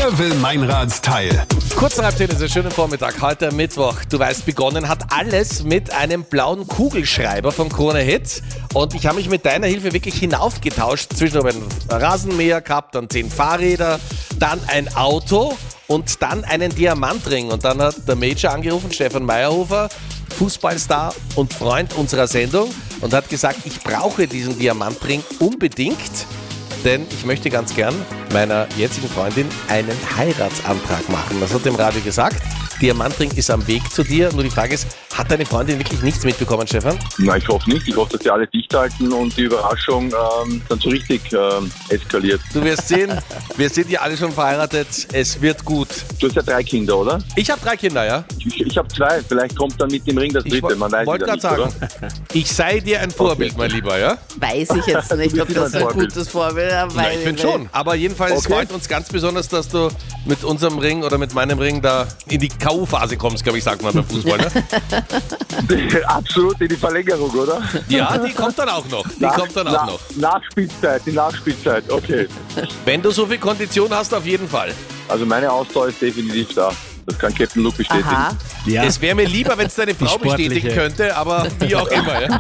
Wer will Meinrad-Teil? Kurz nach halb 10 ist ein schöner Vormittag, heute Mittwoch. Du weißt, begonnen hat alles mit einem blauen Kugelschreiber von Krone Hit. Und ich habe mich mit deiner Hilfe wirklich hinaufgetauscht. Zwischen einen Rasenmäher gehabt, dann 10 Fahrräder, dann ein Auto und dann einen Diamantring. Und dann hat der Major angerufen, Stefan Meyerhofer, Fußballstar und Freund unserer Sendung, und hat gesagt, ich brauche diesen Diamantring unbedingt, denn ich möchte ganz gern meiner jetzigen Freundin einen Heiratsantrag machen. Das hat dem Radio gesagt. Diamantring ist am Weg zu dir. Nur die Frage ist, hat deine Freundin wirklich nichts mitbekommen, Stefan? Nein, ich hoffe nicht. Ich hoffe, dass sie alle dicht halten und die Überraschung dann so richtig eskaliert. Du wirst sehen, wir sind ja alle schon verheiratet. Es wird gut. Du hast ja 3 Kinder, oder? Ich habe 3 Kinder, ja? Ich habe 2. Vielleicht kommt dann mit dem Ring das dritte. Man weiß wollte ja gerade nicht, sagen, oder? ich sei dir ein Vorbild, mein Lieber, ja? Weiß ich jetzt nicht, ob das ein gutes Vorbild ist. Ja, ich finde schon. Aber jedenfalls es freut uns ganz besonders, dass du mit unserem Ring oder mit meinem Ring da in die K.O.-Phase kommst, glaube ich, sagt man beim Fußball, ne? Absolut in die Verlängerung, oder? Ja, die kommt dann auch noch. Nachspielzeit, die Nachspielzeit, okay. Wenn du so viel Kondition hast, auf jeden Fall. Also meine Ausdauer ist definitiv da. Das kann Captain Luke bestätigen. Aha. Ja. Es wäre mir lieber, wenn es deine Frau sportliche. bestätigen könnte, aber wie auch immer. Ja?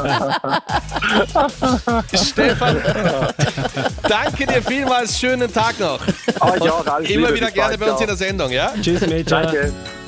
Stefan, danke dir vielmals. Schönen Tag noch. Aber ja, alles Immer Liebe, wieder bis gerne bald, bei uns ciao. in der Sendung, ja? Tschüss, Major. Danke.